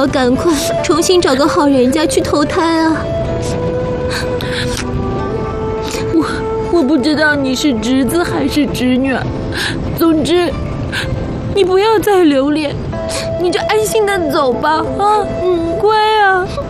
要赶快重新找个好人家去投胎啊！我不知道你是侄子还是侄女，总之你不要再留恋，你就安心的走吧啊，乖啊。